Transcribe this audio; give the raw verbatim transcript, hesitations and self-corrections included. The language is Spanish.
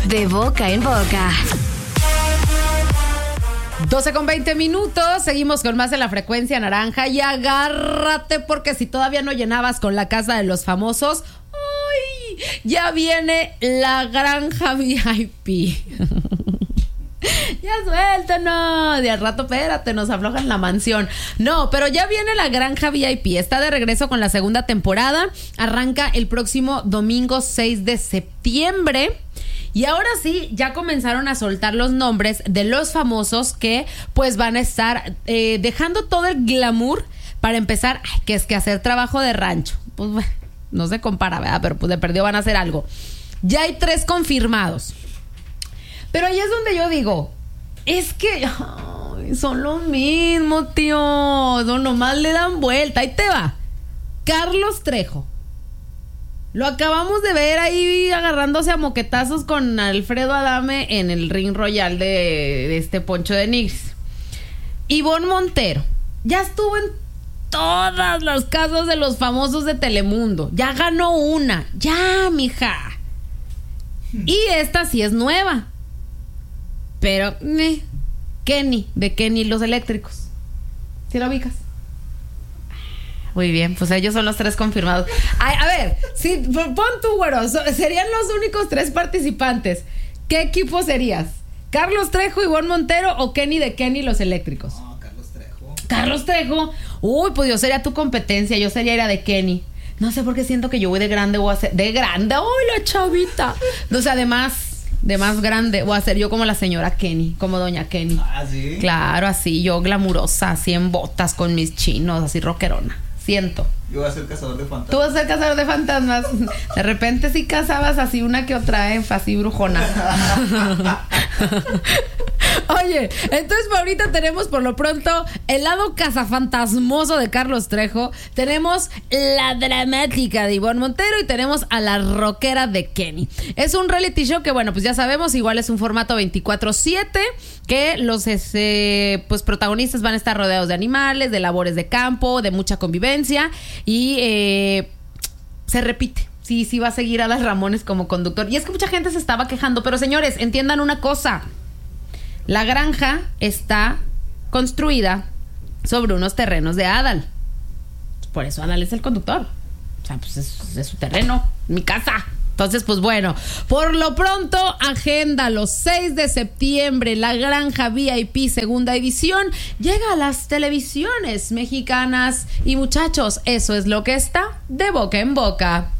De boca en boca. doce con veinte minutos, seguimos con más de la frecuencia naranja y agárrate porque si todavía no llenabas con la casa de los famosos, ¡ay! Ya viene la granja V I P. Ya suéltanos, de al rato espérate, nos aflojan la mansión. No, pero ya viene la granja V I P, está de regreso con la segunda temporada, arranca el próximo domingo seis de septiembre. Y ahora sí, ya comenzaron a soltar los nombres de los famosos que pues van a estar eh, dejando todo el glamour para empezar, ay, que es que hacer trabajo de rancho. Pues bueno, no se compara, ¿verdad? Pero pues de perdido van a hacer algo. Ya hay tres confirmados. Pero ahí es donde yo digo, es que ay, son lo mismo, tío. No, nomás le dan vuelta. Ahí te va. Carlos Trejo. Lo acabamos de ver ahí agarrándose a moquetazos con Alfredo Adame en el Ring Royal de, de este Poncho de Nigris. Ivonne Montero. Ya estuvo en todas las casas de los famosos de Telemundo. Ya ganó una. Ya, mija. Y esta sí es nueva. Pero, eh, Kenny, de Kenny Los Eléctricos. ¿Sí lo ubicas? Muy bien, pues ellos son los tres confirmados. Ay, a ver, si pon tú, güero, so, serían los únicos tres participantes. ¿Qué equipo serías? ¿Carlos Trejo, Ivonne Montero o Kenny de Kenny Los Eléctricos? No, Carlos Trejo. Carlos Trejo. Uy, pues yo sería tu competencia, yo sería era de Kenny. No sé por qué siento que yo voy de grande o a ser... De grande, ¡ay, la chavita! O sea, además... de más grande, voy a ser yo como la señora Kenny, como doña Kenny. Ah, ¿sí? Claro, así, yo glamurosa, así en botas con mis chinos, así rockerona. Siento. Yo voy a ser cazador de fantasmas. Tú vas a ser cazador de fantasmas. De repente sí cazabas así una que otra, ¿eh? Así brujona. Oye, entonces ahorita tenemos por lo pronto el lado cazafantasmoso de Carlos Trejo, tenemos la dramática de Ivonne Montero y tenemos a la rockera de Kenny. Es un reality show que, bueno, pues ya sabemos, igual es un formato veinticuatro siete, que los este, pues protagonistas van a estar rodeados de animales, de labores de campo, de mucha convivencia y eh, se repite. Sí, sí va a seguir a las Ramones como conductor. Y es que mucha gente se estaba quejando, pero señores, entiendan una cosa. La granja está construida sobre unos terrenos de Adal. Por eso Adal es el conductor. O sea, pues es, es su terreno, mi casa. Entonces, pues bueno, por lo pronto, agenda los seis de septiembre, la granja V I P segunda edición llega a las televisiones mexicanas. Y muchachos, eso es lo que está de boca en boca.